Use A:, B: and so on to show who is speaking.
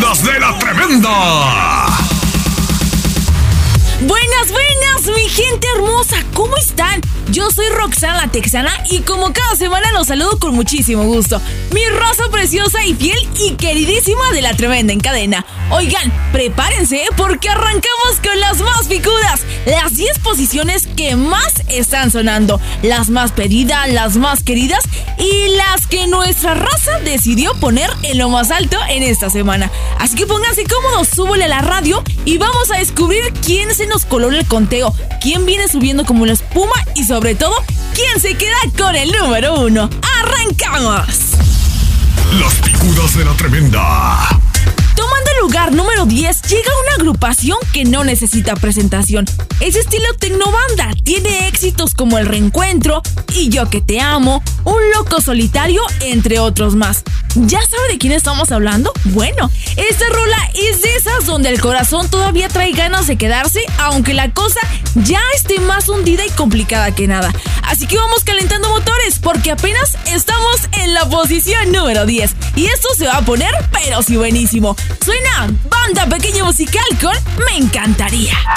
A: picudas de la tremenda.
B: Buenas, mi gente hermosa, ¿cómo están? Yo soy Roxana la Texana y como cada semana los saludo con muchísimo gusto. Mi raza preciosa y fiel y queridísima de la tremenda en cadena. Oigan, prepárense porque arrancamos con las más picudas, las 10 posiciones que más están sonando, las más pedidas, las más queridas y las que nuestra raza decidió poner en lo más alto en esta semana. Así que pónganse cómodos, súbele a la radio y vamos a descubrir quién se nos coló en el conteo, quién viene subiendo como la espuma y sobre todo, quién se queda con el número 1. ¡Arrancamos!
A: Las picudas de la tremenda.
B: Tomando el lugar número 10 llega una agrupación que no necesita presentación. Es estilo tecnobanda, tiene éxitos como El Reencuentro, Y Yo Que Te Amo, Un Loco Solitario, entre otros más. ¿Ya sabe de quién estamos hablando? Bueno, esta rola es de esas donde el corazón todavía trae ganas de quedarse, aunque la cosa ya esté más hundida y complicada que nada. Así que vamos calentando motores, porque apenas estamos en la posición número 10. Y esto se va a poner, pero sí buenísimo. Suena Banda Pequeña Musical con Me Encantaría.